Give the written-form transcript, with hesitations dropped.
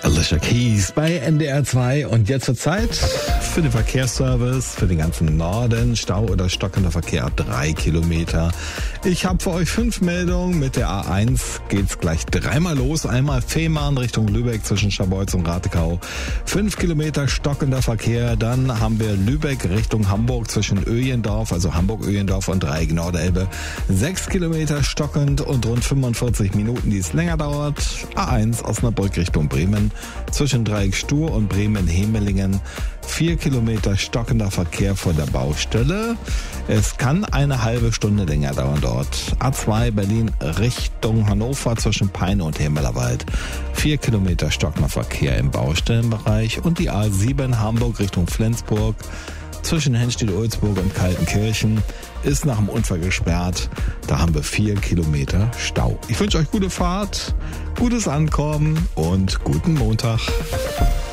Alicia Keys bei NDR 2 und jetzt zur Zeit für den Verkehrsservice für den ganzen Norden. Stau oder stockender Verkehr ab 3 Kilometer. Ich habe für euch 5 Meldungen. Mit der A1 geht's gleich dreimal los. Einmal Fehmarn Richtung Lübeck zwischen Scharbeutz und Ratekau. 5 Kilometer stockender Verkehr. Dann haben wir Lübeck Richtung Hamburg zwischen Öjendorf, also Hamburg-Öjendorf und Dreieck Nordelbe. 6 Kilometer stockend und rund 45 Minuten, die es länger dauert. A1 Osnabrück Richtung Bremen zwischen Dreieck Stur und Bremen-Hemelingen. 4 Kilometer stockender Verkehr vor der Baustelle. Es kann eine halbe Stunde länger dauern dort. A2 Berlin Richtung Hannover zwischen Peine und Hemmelerwald. 4 Kilometer stockender Verkehr im Baustellenbereich. Und die A7 Hamburg Richtung Flensburg zwischen Henstedt-Ulzburg und Kaltenkirchen ist nach dem Unfall gesperrt. Da haben wir 4 Kilometer Stau. Ich wünsche euch gute Fahrt, gutes Ankommen und guten Montag.